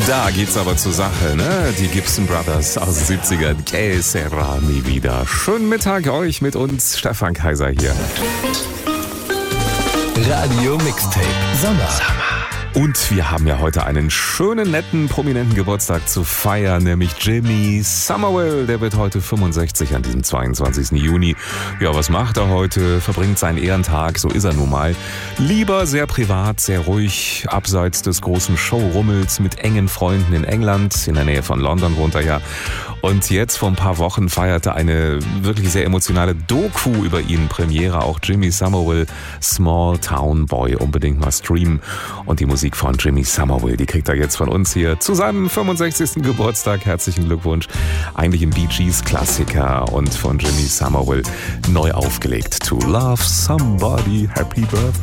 Da geht's aber zur Sache, ne? Die Gibson Brothers aus den 70ern. Que sera mi vida. Schönen Mittag euch mit uns, Stefan Kaiser hier. Radio Mixtape Sommer. Und wir haben ja heute einen schönen, netten, prominenten Geburtstag zu feiern, nämlich Jimmy Somerville. Der wird heute 65 an diesem 22. Juni. Ja, was macht er heute? Verbringt seinen Ehrentag, so ist er nun mal. Lieber sehr privat, sehr ruhig, abseits des großen Showrummels mit engen Freunden in England. In der Nähe von London wohnt er ja. Und jetzt vor ein paar Wochen feierte eine wirklich sehr emotionale Doku über ihn Premiere. Auch Jimmy Somerville, Small Town Boy, unbedingt mal streamen. Und die Musik von Jimmy Somerville, die kriegt er jetzt von uns hier zu seinem 65. Geburtstag. Herzlichen Glückwunsch. Eigentlich ein Bee Gees Klassiker und von Jimmy Somerville neu aufgelegt. To Love Somebody, Happy Birthday.